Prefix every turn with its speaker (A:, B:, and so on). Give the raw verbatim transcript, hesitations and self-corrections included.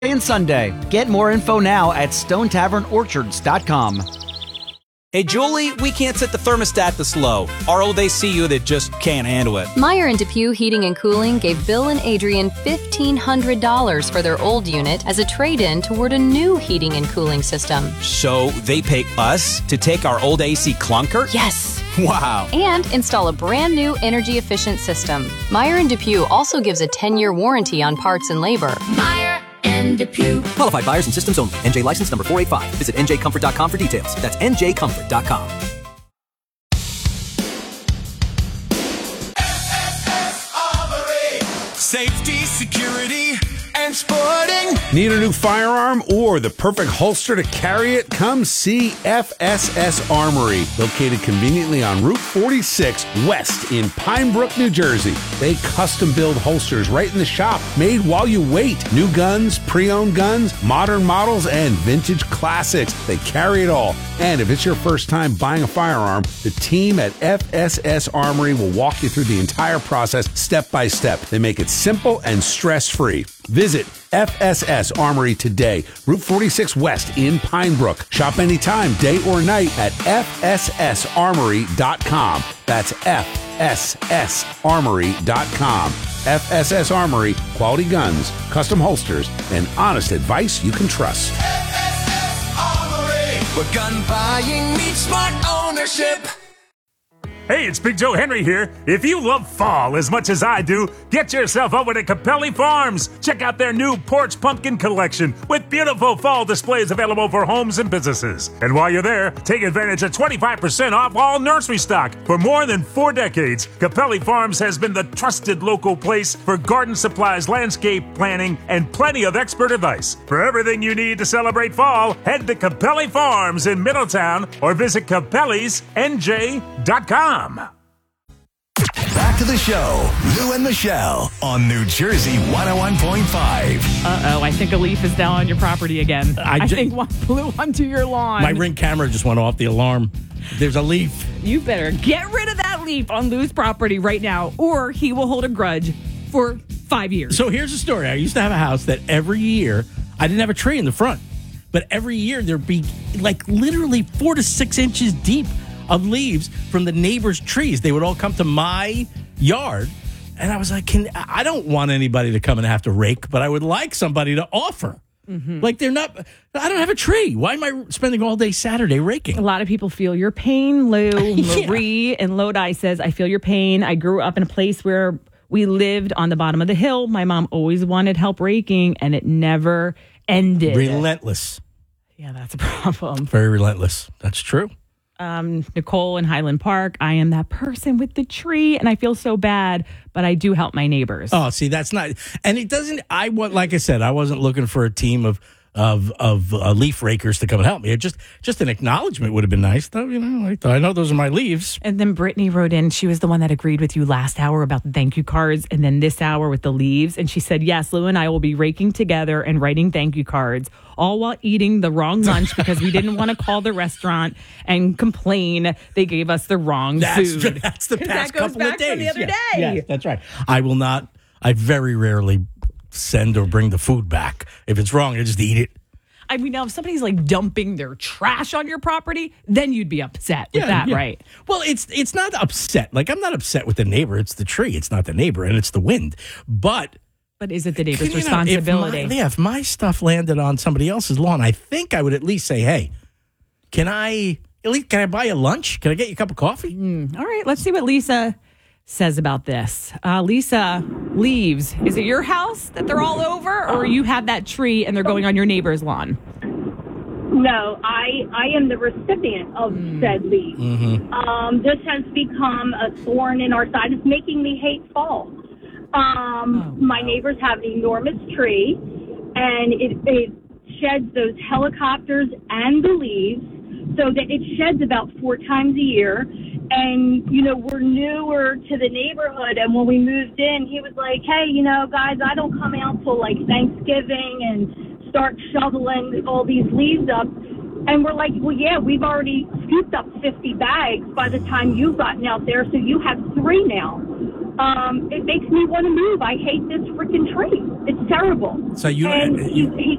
A: and Sunday. Get more info now at stone tavern orchards dot com.
B: Hey, Julie, we can't set the thermostat this low. Our old A C unit just can't handle it.
C: Meyer and DePue Heating and Cooling gave Bill and Adrian fifteen hundred dollars for their old unit as a trade-in toward a new heating and cooling system.
B: So they pay us to take our old A C clunker?
C: Yes.
B: Wow.
C: And install a brand new energy-efficient system. Meyer and DePue also gives a ten-year warranty on parts and labor.
D: Meyer and DePue.
E: Qualified buyers and systems only. N J license number four eight five. Visit N J comfort dot com for details. That's N J comfort dot com.
F: Safety, security, and sporting.
G: Need a new firearm or the perfect holster to carry it? Come see F S S Armory, located conveniently on Route forty-six West in Pine Brook, New Jersey. They custom build holsters right in the shop, made while you wait. New guns, pre-owned guns, modern models, and vintage classics. They carry it all. And if it's your first time buying a firearm, the team at F S S Armory will walk you through the entire process step by step. They make it simple and stress-free. Visit F S S Armory today, Route forty-six West in Pine Brook. Shop anytime, day or night at F S S armory dot com. That's F S S armory dot com. F S S Armory, quality guns, custom holsters, and honest advice you can trust.
F: F S S Armory, where gun buying meets smart ownership.
H: Hey, it's Big Joe Henry here. If you love fall as much as I do, get yourself over to Capelli Farms. Check out their new porch pumpkin collection with beautiful fall displays available for homes and businesses. And while you're there, take advantage of twenty-five percent off all nursery stock. For more than four decades, Capelli Farms has been the trusted local place for garden supplies, landscape planning, and plenty of expert advice. For everything you need to celebrate fall, head to Capelli Farms in Middletown or visit capellis n j dot com.
F: Back to the show, Lou and Michelle on New Jersey one oh one point five.
I: Uh-oh, I think a leaf is down on your property again. I, I
J: ju-
I: think one flew onto your lawn.
J: My Ring camera just went off the alarm. There's a leaf.
I: You better get rid of that leaf on Lou's property right now, or he will hold a grudge for five years.
J: So here's the story. I used to have a house that every year, I didn't have a tree in the front, but every year there'd be like literally four to six inches deep of leaves from the neighbors' trees. They would all come to my yard, and I was like, "Can I don't want anybody to come and have to rake, but I would like somebody to offer." Mm-hmm. Like they're not. I don't have a tree. Why am I spending all day Saturday raking?
I: A lot of people feel your pain, Lou.
J: Yeah.
I: Marie in Lodi says, "I feel your pain. I grew up in a place where we lived on the bottom of the hill. My mom always wanted help raking, and it never ended."
J: Relentless.
I: Yeah, that's a problem.
J: Very relentless. That's true.
I: Um, Nicole in Highland Park, I am that person with the tree, and I feel so bad, but I do help my neighbors.
J: Oh, see, that's not, and it doesn't. I want, like I said, I wasn't looking for a team of of of uh, leaf rakers to come and help me. It just just an acknowledgement would have been nice, though. You know, I, I know those are my leaves.
I: And then Brittany wrote in. She was the one that agreed with you last hour about the thank you cards, and then this hour with the leaves. And she said, "Yes, Lou and I will be raking together and writing thank you cards, all while eating the wrong lunch because we didn't want to call the restaurant and complain they gave us the wrong
J: That's
I: food."
J: True. That's the past
I: that goes
J: couple
I: back
J: of days.
I: From the other
J: yes.
I: day.
J: Yes, that's right. I will not. I very rarely send or bring the food back. If it's wrong, I just eat it.
I: I mean, now if somebody's like dumping their trash on your property, then you'd be upset with
J: Yeah,
I: that,
J: yeah.
I: right?
J: Well, it's it's not upset. Like, I'm not upset with the neighbor. It's the tree. It's not the neighbor, and it's the wind. But
I: But is it the neighbor's
J: you know,
I: responsibility?
J: If my, yeah, if my stuff landed on somebody else's lawn, I think I would at least say, "Hey, can I at least can I buy you lunch? Can I get you a cup of coffee?"
I: Mm, all right, let's see what Lisa says about this. Uh, Lisa, leaves. Is it your house that they're all over, or you have that tree and they're going on your neighbor's lawn?
K: No, I I am the recipient of mm. said leaves.
J: Mm-hmm.
K: Um, this has become a thorn in our side. It's making me hate fall. Um, oh, my wow. neighbors have an enormous tree, and it, it sheds those helicopters and the leaves, so that it sheds about four times a year. And, you know, we're newer to the neighborhood, and when we moved in, he was like, "Hey, you know, guys, I don't come out till, like, Thanksgiving and start shoveling all these leaves up." And we're like, "Well, yeah, we've already scooped up fifty bags by the time you've gotten out there, so you have three now." Um, it makes me want to move. I hate this freaking tree. It's terrible.
J: So you
K: and
J: uh,
K: he, he